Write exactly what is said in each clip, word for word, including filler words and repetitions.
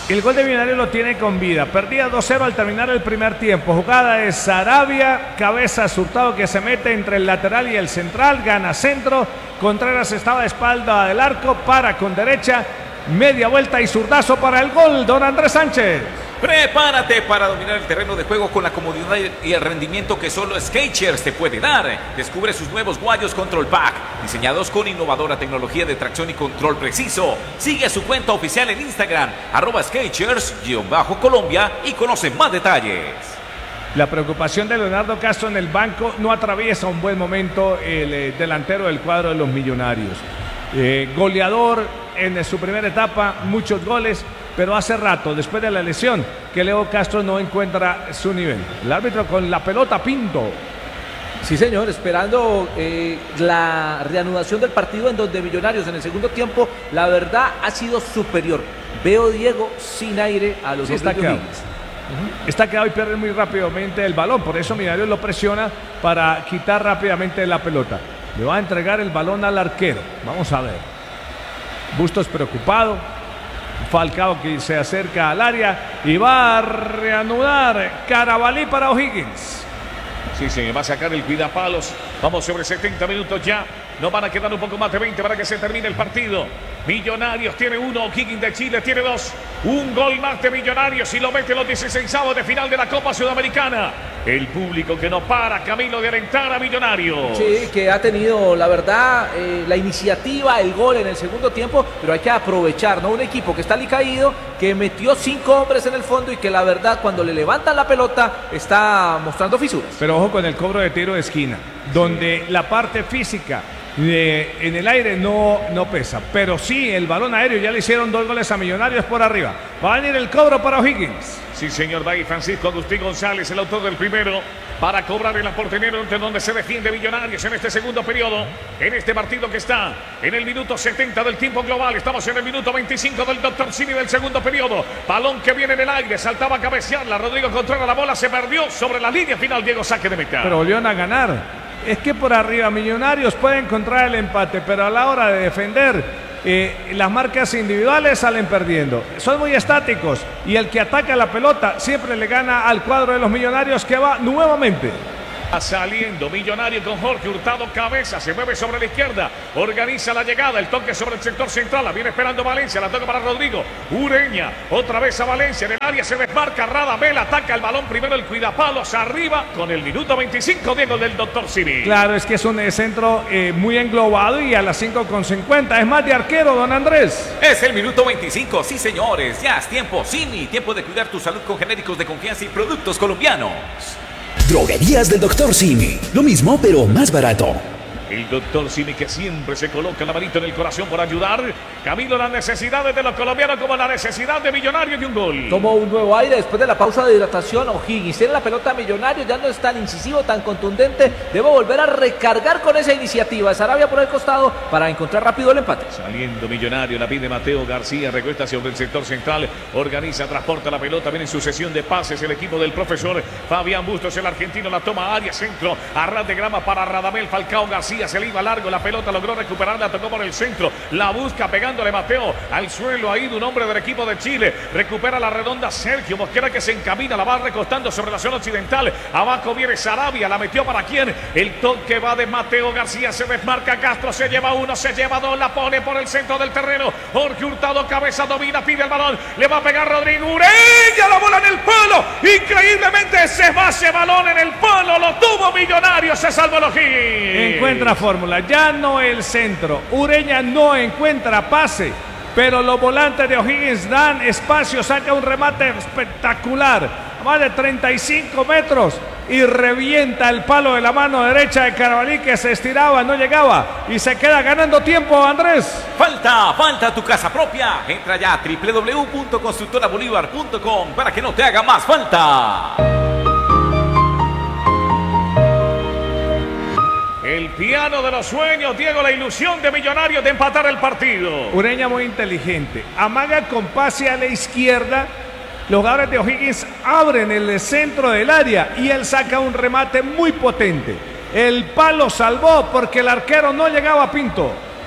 El gol de Millonarios lo tiene con vida. Perdía dos cero al terminar el primer tiempo. Jugada de Sarabia, cabeza Hurtado que se mete entre el lateral y el central, gana centro. Contreras estaba de espalda del arco, para con derecha, media vuelta y zurdazo para el gol, don Andrés Sánchez. Prepárate para dominar el terreno de juego con la comodidad y el rendimiento que solo Skechers te puede dar. Descubre sus nuevos guayos Control Pack, diseñados con innovadora tecnología de tracción y control preciso. Sigue su cuenta oficial en Instagram, arroba Skechers-Colombia, y conoce más detalles. La preocupación de Leonardo Castro en el banco, no atraviesa un buen momento el eh, delantero del cuadro de los Millonarios. Eh, goleador en su primera etapa, muchos goles, pero hace rato, después de la lesión, que Leo Castro no encuentra su nivel. El árbitro con la pelota, Pinto. Sí, señor, esperando eh, la reanudación del partido, en donde Millonarios en el segundo tiempo, la verdad, ha sido superior. Veo, Diego, sin aire a los sí, está quedado. Uh-huh. Está quedado y pierde muy rápidamente el balón, por eso Millonarios lo presiona para quitar rápidamente la pelota. Le va a entregar el balón al arquero. Vamos a ver. Bustos preocupado. Falcao que se acerca al área y va a reanudar. Carabalí para O'Higgins. Sí, señor, va a sacar el cuidapalos. Vamos sobre setenta minutos ya. Nos van a quedar un poco más de veinte para que se termine el partido. Millonarios tiene uno, O'Higgins de Chile tiene dos. Un gol más de Millonarios y lo mete los dieciseisavos de final de la Copa Sudamericana. El público que no para, Camilo, de alentar a Millonarios. Sí, que ha tenido, la verdad, eh, la iniciativa, el gol en el segundo tiempo, pero hay que aprovechar, ¿no? Un equipo que está alicaído, que metió cinco hombres en el fondo y que la verdad, cuando le levantan la pelota, está mostrando fisuras. Pero ojo con el cobro de tiro de esquina, donde la parte física de, en el aire no, no pesa, pero sí el balón aéreo. Ya le hicieron dos goles a Millonarios por arriba. Va a venir el cobro para O'Higgins. Sí, señor, va ahí Francisco Agustín González, el autor del primero, para cobrar el aportenero, entre donde se defiende Millonarios en este segundo periodo, en este partido que está en el minuto setenta del tiempo global. Estamos en el minuto veinticinco del doctor Simi del segundo periodo. Balón que viene en el aire, saltaba a cabecearla, Rodrigo Contreras, la bola se perdió sobre la línea final, Diego, saque de meta. Pero volvieron a ganar. Es que por arriba Millonarios puede encontrar el empate, pero a la hora de defender, eh, las marcas individuales salen perdiendo. Son muy estáticos y el que ataca la pelota siempre le gana al cuadro de los Millonarios, que va nuevamente. Saliendo Millonario con Jorge Hurtado, cabeza, se mueve sobre la izquierda, organiza la llegada, el toque sobre el sector central, la viene esperando Valencia, la toca para Rodrigo Ureña, otra vez a Valencia, en el área se desmarca Radamel, ataca el balón primero, el cuidapalos arriba, con el minuto veinticinco, Diego, del doctor Simi. Claro, es que es un centro eh, muy englobado y a las cinco con cincuenta, es más de arquero, don Andrés. Es el minuto veinticinco, sí señores, ya es tiempo, Simi, tiempo de cuidar tu salud con genéricos de confianza y productos colombianos. Droguerías del doctor Simi. Lo mismo, pero más barato. El doctor Simi, que siempre se coloca la manito en el corazón por ayudar. Camilo, las necesidades de los colombianos como la necesidad de Millonarios de un gol. Tomó un nuevo aire después de la pausa de hidratación. O'Higgins tiene la pelota a Millonarios, ya no es tan incisivo, tan contundente. Debe volver a recargar con esa iniciativa. Sarabia por el costado para encontrar rápido el empate. Saliendo Millonario, la pide Mateo García, recuesta sobre el sector central, organiza, transporta la pelota, viene en sucesión de pases el equipo del profesor Fabián Bustos, el argentino, la toma área, centro, a ras de grama para Radamel, Falcao García, se le iba largo, la pelota logró recuperarla, tocó por el centro, la busca pegándole Mateo al suelo, ha ido un hombre del equipo de Chile, recupera la redonda Sergio Mosquera, que se encamina, la va recostando sobre la zona occidental, abajo viene Sarabia, la metió para quién, el toque va de Mateo García, se desmarca Castro, se lleva uno, se lleva dos, la pone por el centro del terreno, Jorge Hurtado, cabeza, domina, pide el balón, le va a pegar Rodrigo Ureña, la bola en el palo, increíblemente se va ese balón en el palo, lo tuvo Millonario, se salvó el O'Higgins. Encuentra fórmula, ya no el centro, Ureña no encuentra pase, pero los volantes de O'Higgins dan espacio, saca un remate espectacular, más de treinta y cinco metros y revienta el palo de la mano derecha de Carabalí, que se estiraba, no llegaba y se queda ganando tiempo, Andrés. Falta, falta tu casa propia. Entra ya a doble u doble u doble u punto constructora bolívar punto com para que no te haga más falta. El piano de los sueños, Diego, la ilusión de Millonarios de empatar el partido. Ureña muy inteligente, amaga con pase a la izquierda, los jugadores de O'Higgins abren el centro del área y él saca un remate muy potente. El palo salvó porque el arquero no llegaba a Pinto.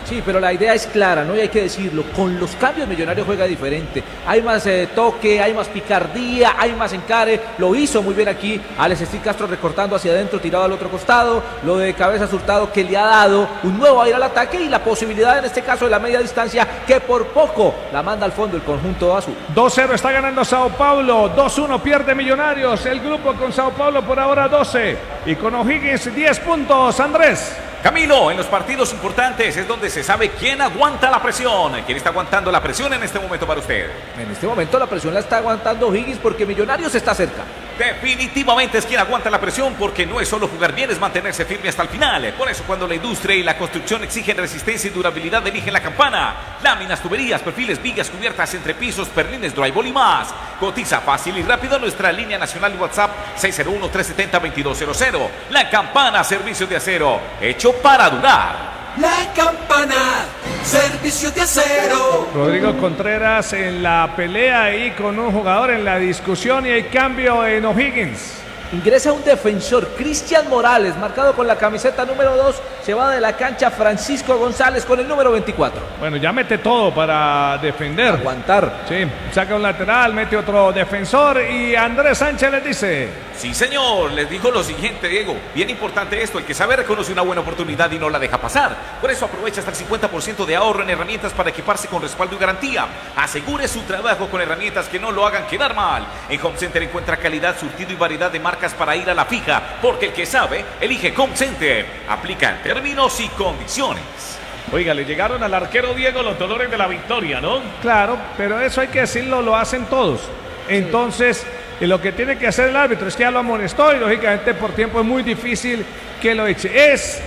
Sí, pero la idea es clara, ¿no? Y hay que decirlo, con los cambios Millonarios juega diferente. Hay más eh, toque, hay más picardía, hay más encare. Lo hizo muy bien aquí Alex Steve Castro recortando hacia adentro, tirado al otro costado. Lo de Cabezas Hurtado que le ha dado un nuevo aire al ataque y la posibilidad en este caso de la media distancia que por poco la manda al fondo el conjunto azul. dos cero está ganando Sao Paulo, dos uno pierde Millonarios. El grupo con Sao Paulo por ahora doce y con O'Higgins diez puntos. Andrés. Camilo, en los partidos importantes es donde se sabe quién aguanta la presión. ¿Quién está aguantando la presión en este momento para usted? En este momento la presión la está aguantando Higgins porque Millonarios está cerca. Definitivamente es quien aguanta la presión porque no es solo jugar bien, es mantenerse firme hasta el final. Por eso cuando la industria y la construcción exigen resistencia y durabilidad, eligen La Campana. Láminas, tuberías, perfiles, vigas, cubiertas, entrepisos, perlines, drywall y más. Cotiza fácil y rápido nuestra línea nacional y WhatsApp seis cero uno, tres siete cero, dos dos cero cero. La Campana, servicio de acero, hecho para durar. La Campana, servicio de acero. Rodrigo Contreras en la pelea ahí con un jugador en la discusión y hay cambio en O'Higgins. Ingresa un defensor, Cristian Morales, marcado con la camiseta número dos. Se va de la cancha Francisco González con el número veinticuatro. Bueno, ya mete todo para defender. Aguantar. Sí, saca un lateral, mete otro defensor y Andrés Sánchez les dice: sí, señor, les digo lo siguiente, Diego. Bien importante esto, el que sabe reconoce una buena oportunidad y no la deja pasar. Por eso aprovecha hasta el cincuenta por ciento de ahorro en herramientas para equiparse con respaldo y garantía. Asegure su trabajo con herramientas que no lo hagan quedar mal. En Home Center encuentra calidad, surtido y variedad de marcas para ir a la fija, porque el que sabe, elige Home Center. Aplica en términos y condiciones. Oiga, le llegaron al arquero Diego los dolores de la victoria, ¿no? Claro, pero eso hay que decirlo, lo hacen todos. Entonces, y lo que tiene que hacer el árbitro es que ya lo amonestó y lógicamente por tiempo es muy difícil que lo eche. Es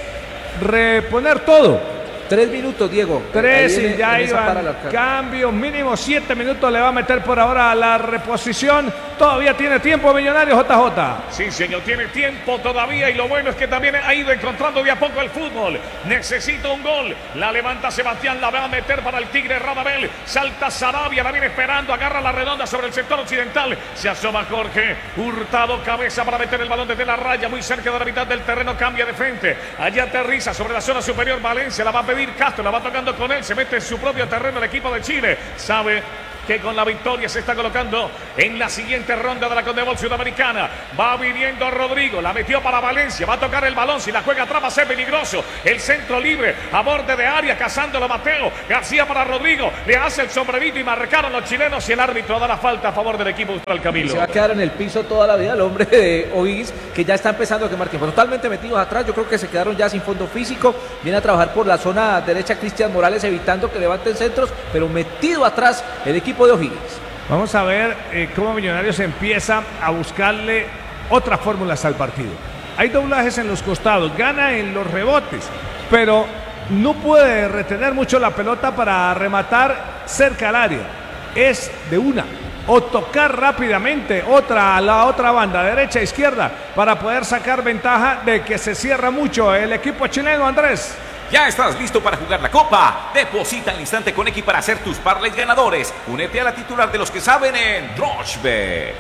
reponer todo. Tres minutos, Diego. Tres y ya iban. Cambio mínimo, siete minutos le va a meter por ahora a la reposición. Todavía tiene tiempo Millonarios, J J. Sí, señor, tiene tiempo todavía y lo bueno es que también ha ido encontrando de a poco el fútbol. Necesita un gol. La levanta Sebastián, la va a meter para el Tigre Radamel. Salta Sarabia, la viene esperando, agarra la redonda sobre el sector occidental. Se asoma Jorge Hurtado, cabeza para meter el balón desde la raya, muy cerca de la mitad del terreno, cambia de frente. Allá aterriza sobre la zona superior Valencia, la va a pedir Castro, la va tocando con él, se mete en su propio terreno el equipo de Chile. Sabe que con la victoria se está colocando en la siguiente ronda de la Conmebol Sudamericana. Va viniendo Rodrigo, la metió para Valencia, va a tocar el balón, si la juega atrás va a ser peligroso. El centro libre, a borde de área, cazándolo Mateo García para Rodrigo, le hace el sombrerito y marcaron los chilenos y el árbitro da la falta a favor del equipo austral, Camilo. Se va a quedar en el piso toda la vida el hombre de O'Higgins, que ya está empezando a quemar tiempo. Totalmente metidos atrás, yo creo que se quedaron ya sin fondo físico. Viene a trabajar por la zona derecha Cristian Morales, evitando que levanten centros, pero metido atrás el equipo de O'Higgins. Vamos a ver eh, cómo Millonarios empieza a buscarle otras fórmulas al partido. Hay doblajes en los costados, gana en los rebotes, pero no puede retener mucho la pelota para rematar cerca al área. Es de una. O tocar rápidamente otra a la otra banda, derecha, izquierda, para poder sacar ventaja de que se cierra mucho el equipo chileno, Andrés. ¿Ya estás listo para jugar la Copa? Deposita al instante con X para hacer tus parlays ganadores. Únete a la titular de los que saben en Rushbet.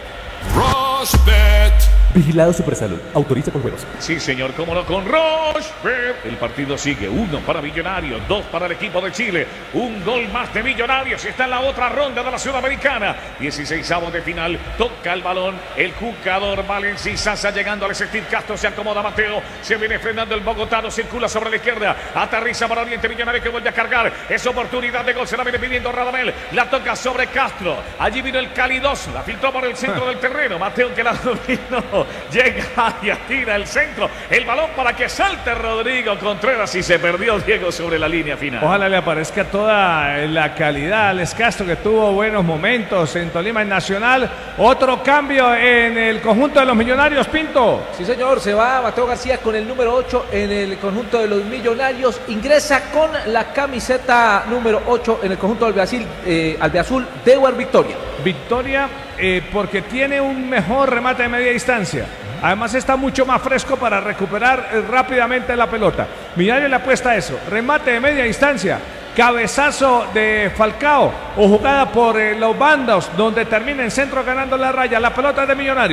Rushbet. Vigilado Supersalud. Autoriza con juegos. Sí, señor, cómo no, con Rushbet. El partido sigue. Uno para Millonarios, dos para el equipo de Chile. Un gol más de Millonarios. Está en la otra ronda de la Sudamericana. dieciseisavos de final. Toca el balón. El jugador Valencia Sasa llegando al Steve Castro. Se acomoda Mateo. Se viene frenando el bogotano. Circula sobre la izquierda. Aterriza para Oriente Millonarios que vuelve a cargar. Es oportunidad de gol. Se la viene pidiendo Radamel. La toca sobre Castro. Allí vino el calidoso. La filtró por el centro del terreno. Mateo que la dominó. Llega y tira el centro, el balón para que salte Rodrigo Contreras y se perdió Diego sobre la línea final. Ojalá le aparezca toda la calidad al Castro, que tuvo buenos momentos en Tolima, en Nacional. Otro cambio en el conjunto de los Millonarios, Pinto. Sí, señor, se va Mateo García con el número ocho en el conjunto de los Millonarios. Ingresa con la camiseta número ocho en el conjunto albiazul, eh, albiazul Deuer Victoria. Victoria eh, porque tiene un mejor remate de media distancia. Además está mucho más fresco para recuperar eh, rápidamente la pelota. Millonarios le apuesta a eso. Remate de media distancia. Cabezazo de Falcao o jugada por eh, los bandos donde termina en centro ganando la raya. La pelota es de Millonarios.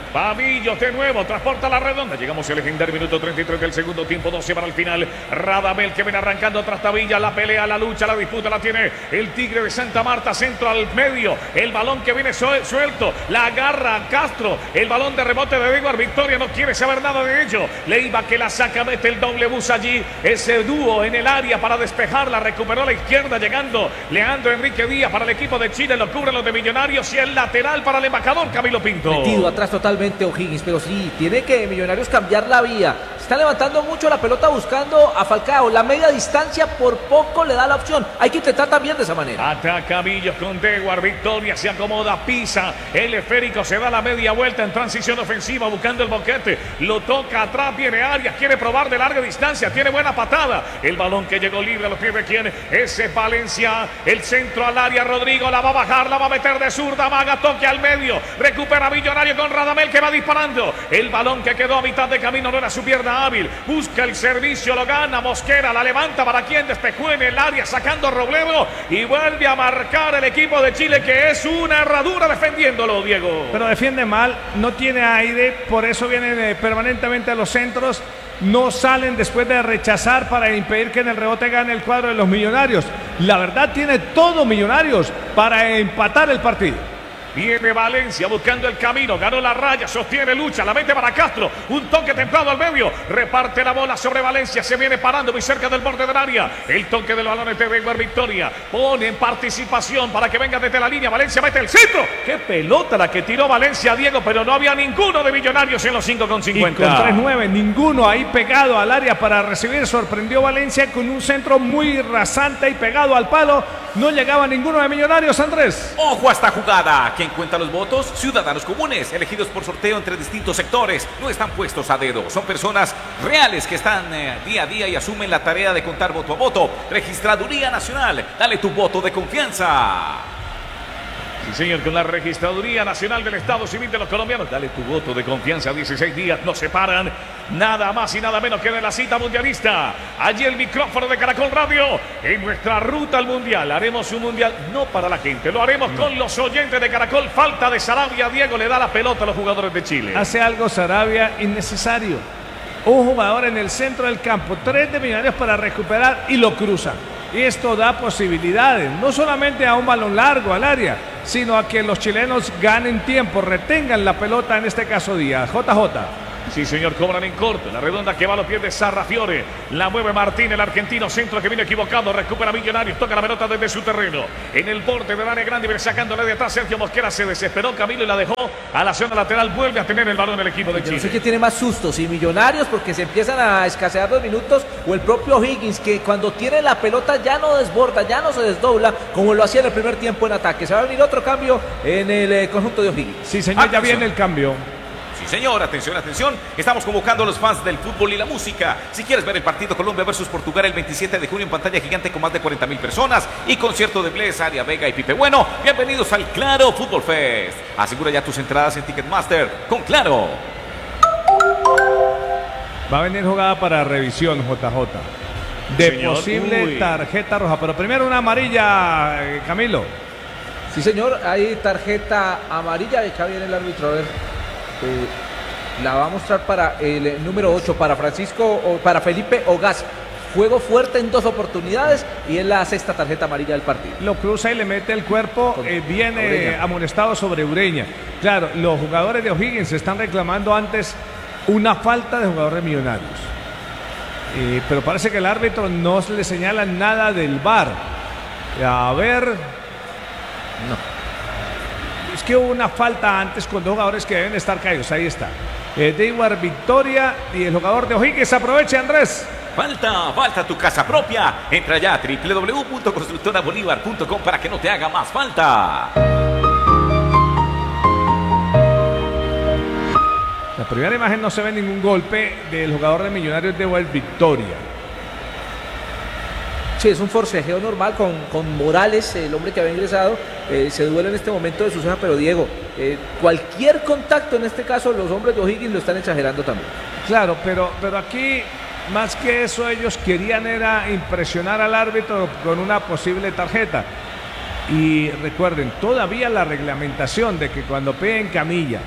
Pavillos de nuevo, transporta la redonda. Llegamos al legendario minuto treinta y tres del segundo tiempo, doce para el final. Radamel que viene arrancando tras Tabilla. La pelea, la lucha, la disputa la tiene el Tigre de Santa Marta. Centro al medio. El balón que viene suelto. La agarra Castro. El balón de rebote de Edward Victoria. No quiere saber nada de ello. Leiva que la saca, mete el doble bus allí. Ese dúo en el área para despejarla. Recuperó a la izquierda llegando Leandro Enrique Díaz para el equipo de Chile. Lo cubren los de Millonarios y el lateral para el embajador Camilo Pinto. Metido atrás totalmente O'Higgins, pero sí, tiene que Millonarios cambiar la vía. Está levantando mucho la pelota buscando a Falcao. La media distancia por poco le da la opción. Hay que intentar también de esa manera. Ataca Villos con Dewar. Victoria se acomoda, pisa. El esférico se da la media vuelta en transición ofensiva buscando el boquete. Lo toca atrás, viene Arias. Quiere probar de larga distancia. Tiene buena patada. El balón que llegó libre a los pies de quién. Ese Valencia. El centro al área. Rodrigo la va a bajar, la va a meter de zurda. Maga, toque al medio. Recupera Millonario con Radamel que va disparando. El balón que quedó a mitad de camino no era su pierna hábil. Busca el servicio, lo gana Mosquera, la levanta para quien despejó en el área sacando Robledo y vuelve a marcar el equipo de Chile que es una herradura defendiéndolo, Diego. Pero defiende mal, no tiene aire, por eso vienen eh, permanentemente a los centros. No salen después de rechazar para impedir que en el rebote gane el cuadro de los Millonarios. La verdad tiene todo Millonarios para empatar el partido. Viene Valencia buscando el camino, ganó la raya, sostiene lucha, la mete para Castro, un toque templado al medio, reparte la bola sobre Valencia, se viene parando muy cerca del borde del área, el toque del balón de Weber Victoria, pone en participación para que venga desde la línea, Valencia mete el centro, qué pelota la que tiró Valencia, Diego, pero no había ninguno de Millonarios en los cinco con cincuenta. Y con tres nueve, ninguno ahí pegado al área para recibir, sorprendió Valencia con un centro muy rasante y pegado al palo, no llegaba ninguno de Millonarios, Andrés. Ojo a esta jugada. ¿Quién cuenta los votos? Ciudadanos comunes, elegidos por sorteo entre distintos sectores. No están puestos a dedo. Son personas reales que están eh, día a día y asumen la tarea de contar voto a voto. Registraduría Nacional. Dale tu voto de confianza. Sí, señor, con la Registraduría Nacional del Estado Civil de los Colombianos. Dale tu voto de confianza. dieciséis días nos separan. Nada más y nada menos que de la cita mundialista. Allí el micrófono de Caracol Radio. En nuestra ruta al mundial. Haremos un mundial no para la gente. Lo haremos no. con los oyentes de Caracol. Falta de Sarabia. Diego le da la pelota a los jugadores de Chile. Hace algo Sarabia innecesario. Un jugador en el centro del campo. Tres de Millonarios para recuperar y lo cruzan. Y esto da posibilidades, no solamente a un balón largo al área, sino a que los chilenos ganen tiempo, retengan la pelota, en este caso Díaz. J J. Sí, señor, cobran en corto. La redonda que va a los pies de Sarrafiore. La mueve Martín, el argentino. Centro que viene equivocado. Recupera Millonarios. Toca la pelota desde su terreno. En el borde del área grande. Viene sacándole de atrás. Sergio Mosquera se desesperó. Camilo y la dejó a la zona lateral. Vuelve a tener el balón el equipo de Chile. No sé qué tiene más sustos. Si Millonarios, porque se empiezan a escasear los minutos. O el propio Higgins, que cuando tiene la pelota ya no desborda, ya no se desdobla. Como lo hacía en el primer tiempo en ataque. Se va a venir otro cambio en el eh, conjunto de Higgins. Sí, señor, atención. Ya viene el cambio. Señor, atención, atención, estamos convocando a los fans del fútbol y la música. Si quieres ver el partido Colombia versus Portugal el veintisiete de junio en pantalla gigante con más de cuarenta mil personas y concierto de Bless, Aria Vega y Pipe Bueno, bienvenidos al Claro Fútbol Fest. Asegura ya tus entradas en Ticketmaster con Claro. Va a venir jugada para revisión, J J. De Señor, posible uy. tarjeta roja, pero primero una amarilla, eh, Camilo. Sí, señor, hay tarjeta amarilla. Acá viene el árbitro, a ver. Eh, la va a mostrar para el eh, número ocho, para Francisco, o para Felipe Ogaz. Juego fuerte en dos oportunidades y es la sexta tarjeta amarilla del partido. Lo cruza y le mete el cuerpo, Con eh, viene Ureña. amonestado sobre Ureña. Claro, los jugadores de O'Higgins están reclamando antes una falta de jugador de Millonarios. Eh, pero parece que el árbitro no le señala nada del V A R. A ver. No. Es que hubo una falta antes con dos jugadores que deben estar caídos. Ahí está. Eh, Dewar Victoria y el jugador de O'Higgins. Aproveche, Andrés. Falta, falta tu casa propia. Entra ya a doble u doble u doble u punto constructora bolívar punto com para que no te haga más falta. La primera imagen no se ve ningún golpe del jugador de Millonarios de Dewar Victoria. Sí, es un forcejeo normal con, con Morales, el hombre que había ingresado. Eh, se duele en este momento de su ceja, pero Diego, eh, cualquier contacto, en este caso los hombres de O'Higgins lo están exagerando también. Claro, pero, pero aquí más que eso ellos querían era impresionar al árbitro con una posible tarjeta. Y recuerden, todavía la reglamentación de que cuando peguen camilla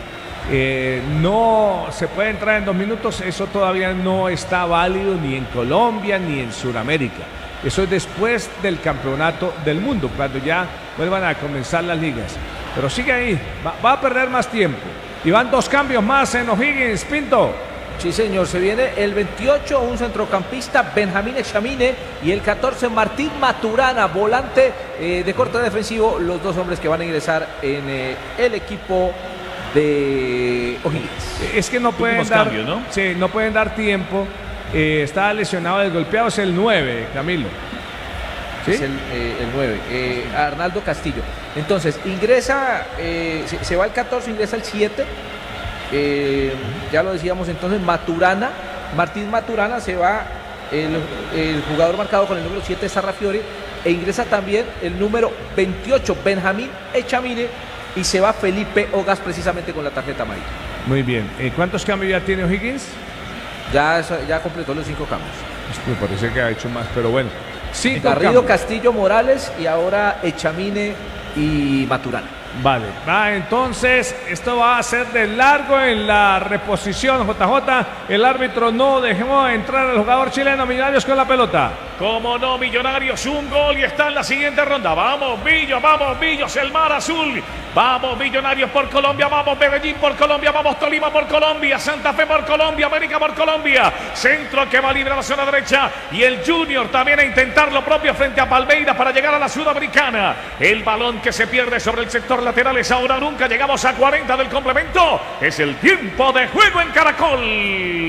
eh, no se puede entrar en dos minutos, eso todavía no está válido ni en Colombia ni en Sudamérica. Eso es después del campeonato del mundo, cuando ya vuelvan a comenzar las ligas. Pero sigue ahí, va, va a perder más tiempo. Y van dos cambios más en O'Higgins, Pinto. Sí, señor, se viene el veintiocho, un centrocampista, Benjamín Echamine, y el catorce, Martín Maturana, volante eh, de corte defensivo, los dos hombres que van a ingresar en eh, el equipo de O'Higgins. Es que no pueden dar, cambios, ¿no? Sí, no pueden dar tiempo. Eh, está lesionado, desgolpeado, es el nueve, Camilo. ¿Sí? Es el, eh, el nueve, eh, Arnaldo Castillo. Entonces, ingresa, eh, se, se va el catorce, ingresa el siete. Eh, ya lo decíamos entonces, Maturana, Martín Maturana, se va el, el jugador marcado con el número siete, Sarrafiore, e ingresa también el número veintiocho, Benjamín Echamine, y se va Felipe Ogas precisamente con la tarjeta amarilla. Muy bien. Eh, ¿Cuántos cambios ya tiene O'Higgins? Ya, ya completó los cinco cambios. Me parece que ha hecho más, pero bueno. Cinco Garrido, cambios. Castillo, Morales, y ahora Echamine y Maturana. Vale, va, entonces esto va a ser de largo en la reposición, J J. El árbitro no dejó entrar al jugador chileno. Millonarios con la pelota. Como no, Millonarios, un gol y está en la siguiente ronda. Vamos, Millo, vamos, Millos, el mar azul. Vamos, Millonarios por Colombia, vamos, Medellín por Colombia, vamos, Tolima por Colombia, Santa Fe por Colombia, América por Colombia. Centro que va libre a la zona derecha y el Junior también a intentar lo propio frente a Palmeiras para llegar a la Sudamericana. El balón que se pierde sobre el sector lateral es ahora nunca. Llegamos a cuarenta del complemento. Es el tiempo de juego en Caracol.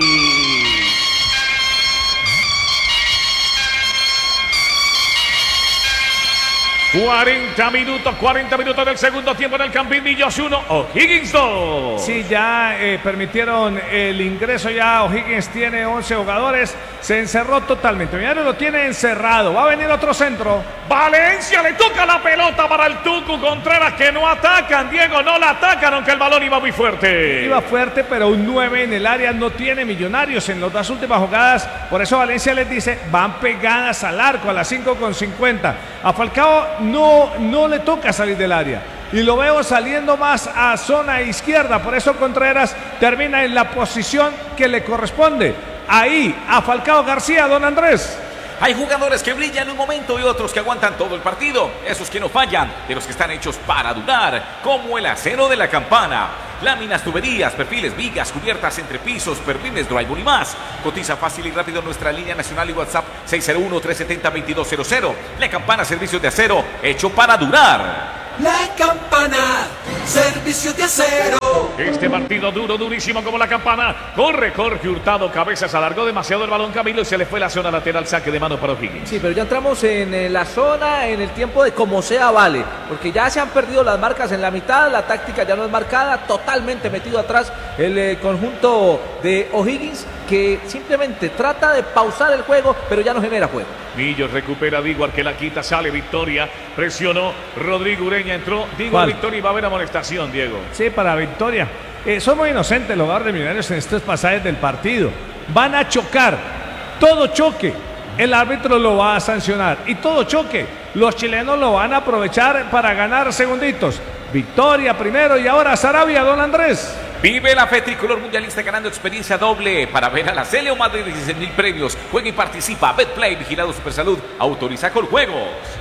cuarenta minutos, cuarenta minutos del segundo tiempo en el Campín. Millos uno, O'Higgins dos. Sí, ya eh, permitieron el ingreso, ya O'Higgins tiene once jugadores, se encerró totalmente. Millonarios lo tiene encerrado, va a venir otro centro. Valencia le toca la pelota para el Tucu Contreras, que no atacan, Diego, no la atacan, aunque el balón iba muy fuerte. Iba fuerte, pero un nueve en el área no tiene Millonarios en las dos últimas jugadas. Por eso Valencia les dice, van pegadas al arco a las cinco con cincuenta. A Falcao no, no le toca salir del área. Y lo veo saliendo más a zona izquierda. Por eso Contreras termina en la posición que le corresponde. Ahí, a Falcao García, don Andrés. Hay jugadores que brillan en un momento y otros que aguantan todo el partido. Esos que no fallan, de los que están hechos para durar, como el acero de la Campana. Láminas, tuberías, perfiles, vigas, cubiertas, entrepisos, perfiles, drywall y más. Cotiza fácil y rápido en nuestra línea nacional y WhatsApp seis cero uno, tres siete cero, dos dos cero cero. La Campana, servicios de acero, hecho para durar. La Campana, servicio de acero. Este partido duro, durísimo como la Campana. Corre, Jorge Hurtado, cabezas, alargó demasiado el balón Camilo y se le fue la zona lateral, saque de mano para O'Higgins. Sí, pero ya entramos en eh, la zona, en el tiempo de como sea vale, porque ya se han perdido las marcas en la mitad, la táctica ya no es marcada, totalmente metido atrás el eh, conjunto de O'Higgins, que simplemente trata de pausar el juego, pero ya no genera juego. Millos recupera a Diguar, que la quita, sale Victoria, presionó, Rodrigo Ureña entró, Diguar, ¿Cuál? Victoria, y va a haber amonestación, Diego. Sí, para Victoria. Eh, son muy inocentes los jugadores de Millonarios en estos pasajes del partido. Van a chocar. Todo choque, el árbitro lo va a sancionar. Y todo choque, los chilenos lo van a aprovechar para ganar segunditos. Victoria primero y ahora Sarabia, don Andrés. Vive la fe tricolor mundialista ganando experiencia doble para ver a la Cele o más de dieciséis mil premios. Juega y participa. Betplay, vigilado Supersalud, autoriza con juegos.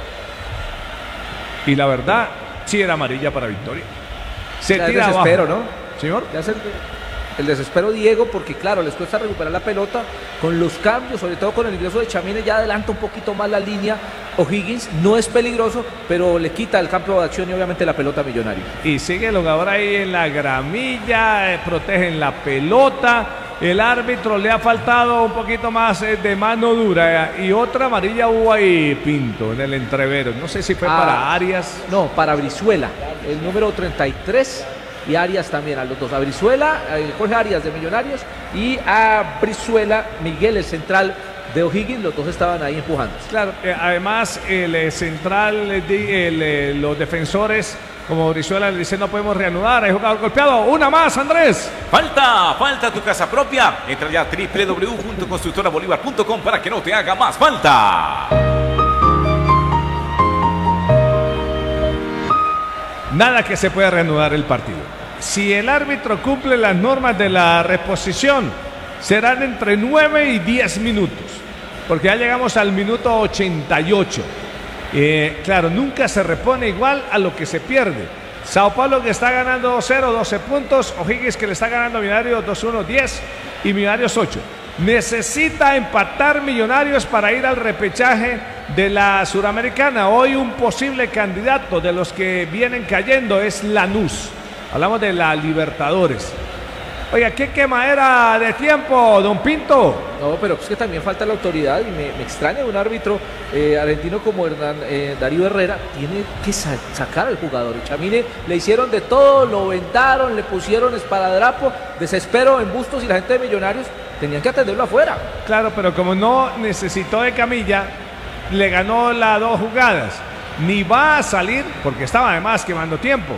Y la verdad, sí era amarilla para Victoria. Se Ya el tira desespero, abajo. ¿no? Señor. Ya es el, el desespero Diego, porque claro, les cuesta recuperar la pelota con los cambios, sobre todo con el ingreso de Chamine, ya adelanta un poquito más la línea. O'Higgins no es peligroso, pero le quita el campo de acción y obviamente la pelota a Millonarios. Y sigue el jugador ahí en la gramilla, eh, protegen la pelota. El árbitro le ha faltado un poquito más eh, de mano dura. eh, y otra amarilla hubo ahí, Pinto, en el entrevero. No sé si fue Ah, para Arias. No, para Brizuela, el número treinta y tres, y Arias también, a los dos. A Brizuela, eh, Jorge Arias de Millonarios, y a Brizuela, Miguel, el central de O'Higgins, los dos estaban ahí empujando. Claro, eh, además el eh, central, eh, de- el, eh, los defensores, como Brizuela le dice, no podemos reanudar, hay jugador golpeado. Una más, Andrés. Falta, falta tu casa propia. Entra ya a doble u doble u doble u punto constructora bolívar punto com para que no te haga más falta. Nada que se pueda reanudar el partido. si el árbitro cumple las normas de la reposición, serán entre nueve y diez minutos, porque ya llegamos al minuto ochenta y ocho. Eh, claro, nunca se repone igual a lo que se pierde. Sao Paulo que está ganando dos cero, doce puntos. O'Higgins que le está ganando a Millonarios dos uno, diez y Millonarios ocho. Necesita empatar Millonarios para ir al repechaje de la Suramericana. Hoy un posible candidato de los que vienen cayendo es Lanús. Hablamos de la Libertadores. Oiga, qué quemadera de tiempo, don Pinto. No, pero es que también falta la autoridad y me, me extraña un árbitro eh, argentino como Hernán, eh, Darío Herrera. Tiene que sa sacar al jugador. Y Chamine le hicieron de todo, lo ventaron, le pusieron esparadrapo, desespero en Bustos y la gente de Millonarios tenían que atenderlo afuera. Claro, pero como no necesitó de camilla, le ganó las dos jugadas. Ni va a salir, porque estaba además quemando tiempo.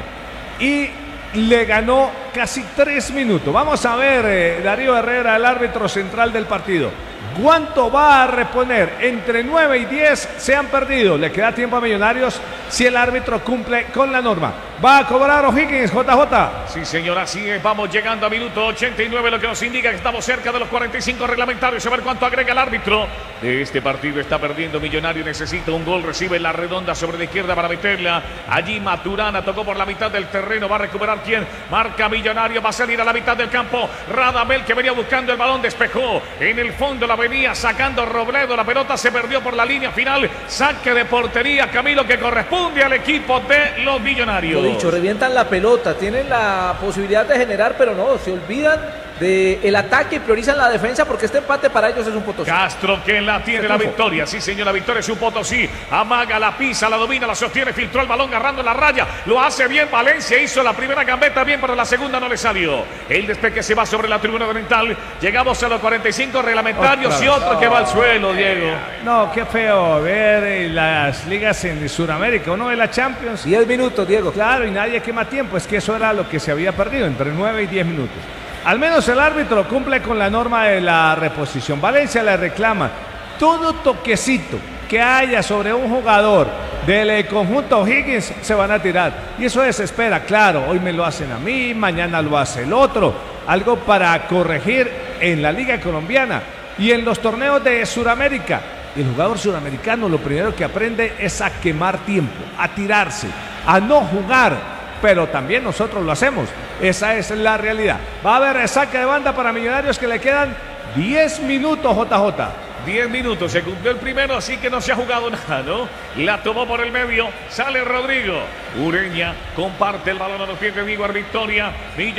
Y le ganó casi tres minutos. Vamos a ver, eh, Darío Herrera, el árbitro central del partido. ¿Cuánto va a reponer? Entre nueve y diez se han perdido. Le queda tiempo a Millonarios si el árbitro cumple con la norma. Va a cobrar O'Higgins, J J. Sí, señor, así es. Vamos llegando a minuto ochenta y nueve, lo que nos indica que estamos cerca de los cuarenta y cinco reglamentarios. A ver cuánto agrega el árbitro de este partido. Está perdiendo Millonario, necesita un gol. Recibe la redonda sobre la izquierda para meterla. Allí Maturana tocó por la mitad del terreno. Va a recuperar quién. Marca Millonario. Va a salir a la mitad del campo. Radamel, que venía buscando el balón, despejó. En el fondo la venía sacando Robledo. La pelota se perdió por la línea final. Saque de portería, Camilo, que corresponde al equipo de los Millonarios. Lo dicho, revientan la pelota, tienen la posibilidad de generar, pero no, se olvidan del ataque y priorizan la defensa porque este empate para ellos es un Potosí. Castro que la tiene la victoria, sí señor, la victoria es un Potosí. Amaga, la pisa, la domina, la sostiene, filtró el balón agarrando la raya, lo hace bien Valencia, hizo la primera gambeta bien, pero la segunda no le salió. El despegue se va sobre la tribuna oriental, llegamos a los cuarenta y cinco reglamentarios y otro que va al suelo, Diego. No, qué feo ver las ligas en Sudamérica, uno de la Champions. diez minutos, Diego. Claro, y nadie quema tiempo, es que eso era lo que se había perdido, entre nueve y diez minutos. Al menos el árbitro cumple con la norma de la reposición. Valencia le reclama todo toquecito que haya sobre un jugador del conjunto O'Higgins se van a tirar. Y eso desespera, claro, hoy me lo hacen a mí, mañana lo hace el otro. Algo para corregir en la Liga Colombiana y en los torneos de Sudamérica. El jugador suramericano lo primero que aprende es a quemar tiempo, a tirarse, a no jugar. Pero también nosotros lo hacemos. Esa es la realidad. Va a haber saque de banda para Millonarios que le quedan diez minutos, J J. diez minutos, se cumplió el primero, así que no se ha jugado nada, ¿no? La tomó por el medio, sale Rodrigo. Ureña comparte el balón a los pies de Víctor Victoria.